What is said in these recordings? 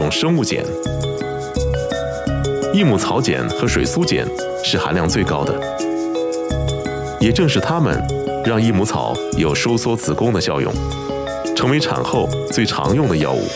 种生物碱。益母草碱和水苏碱是含量最高的，也正是它们让益母草有收缩子宫的效用，成为产后最常用的药物。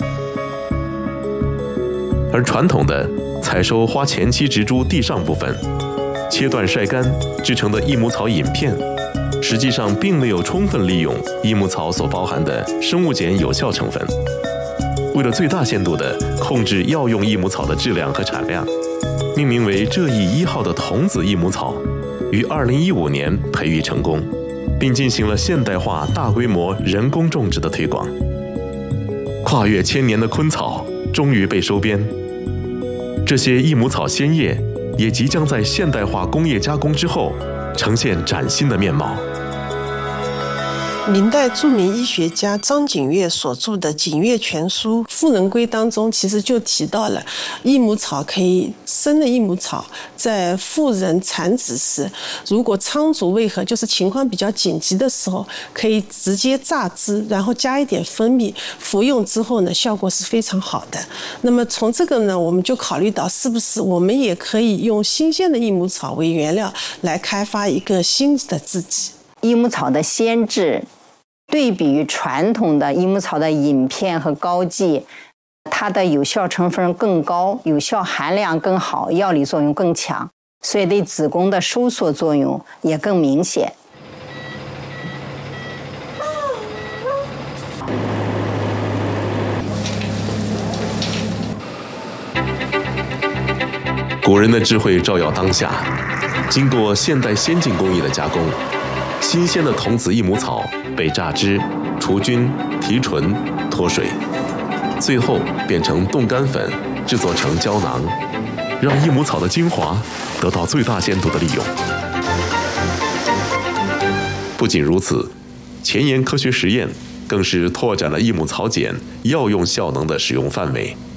而传统的采收花前期植株地上部分，切断晒干制成的益母草饮片，实际上并没有充分利用益母草所包含的生物碱有效成分。为了最大限度地控制药用益母草的质量和产量，命名为浙益1号的童子益母草于2015年培育成功，并进行了现代化大规模人工种植的推广。跨越1000年的昆草终于被收编，这些益母草鲜叶也即将在现代化工业加工之后呈现崭新的面貌。 明代著名医学家张景岳所著的《景岳全书·妇人规》当中，其实就提到了益母草可以生的益母草，在妇人产子时，如果仓卒未合，就是情况比较紧急的时候，可以直接榨汁，然后加一点蜂蜜，服用之后呢，效果是非常好的。那么从这个呢，我们就考虑到是不是我们也可以用新鲜的益母草为原料来开发一个新的制剂。 益母草的鲜制对比于传统的益母草的饮片和膏剂，它的有效成分更高，有效含量更好，药理作用更强，所以对子宫的收缩作用也更明显。 古人的智慧照耀当下，经过现代先进工艺的加工，新鲜的童子益母草被榨汁、除菌、提纯、脱水，最后变成冻干粉，制作成胶囊，让益母草的精华得到最大限度的利用。不仅如此，前沿科学实验更是拓展了益母草碱药用效能的使用范围。